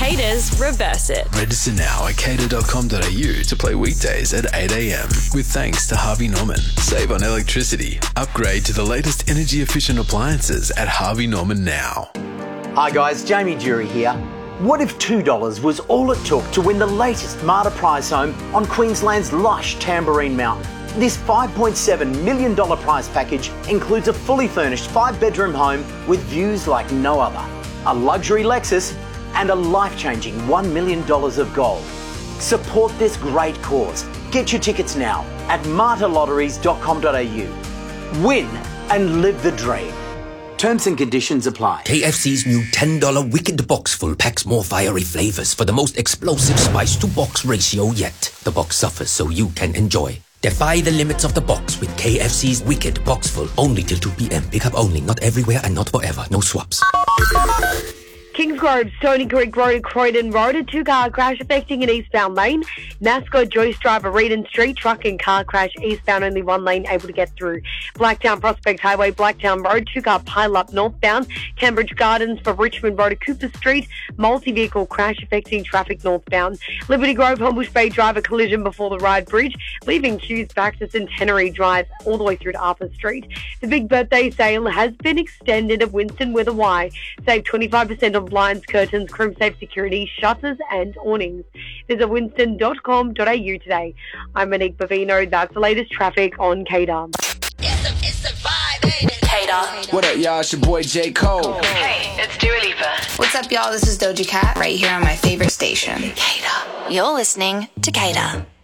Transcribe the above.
Haters reverse it. Register now at cater.com.au to play weekdays at 8 a.m. with thanks to Harvey Norman. Save on electricity. Upgrade to the latest energy efficient appliances at Harvey Norman now. Hi guys, Jamie Jury here. What if $2 was all it took to win the latest Marta prize home on Queensland's lush Tamborine Mountain? This $5.7 million prize package includes a fully furnished 5-bedroom home with views like no other, a luxury Lexus and a life-changing $1 million of gold. Support this great cause. Get your tickets now at martalotteries.com.au. Win and live the dream. Terms and conditions apply. KFC's new $10 Wicked Box full packs more fiery flavors for the most explosive spice-to-box ratio yet. The box suffers so you can enjoy. Defy the limits of the box with KFC's Wicked Box full. Only till 2 p.m. Pick up only. Not everywhere and not forever. No swaps. Kingsgrove, Stony Creek Road, Croydon Road, a two-car crash affecting an eastbound lane. Nasco, Joyce Drive, Reedon Street, truck and car crash, eastbound, only one lane able to get through. Blacktown Prospect Highway, Blacktown Road, two-car pile-up northbound. Cambridge Gardens for Richmond Road, Cooper Street, multi-vehicle crash affecting traffic northbound. Liberty Grove, Homebush Bay Drive, a collision before the Ryde Bridge, leaving queues back to Centenary Drive all the way through to Arthur Street. The big birthday sale has been extended at Winston with a Y. Save 25% on blinds, curtains, chrome safe security, shutters and awnings. Visit winston.com.au today. I'm Monique Bavino. That's the latest traffic on KDAR. It's the vibe, baby. KDAR. What up, y'all? It's your boy J. Cole. Hey, it's Dua Lipa. What's up, y'all? This is Doja Cat right here on my favorite station. KDAR. You're listening to KDAR.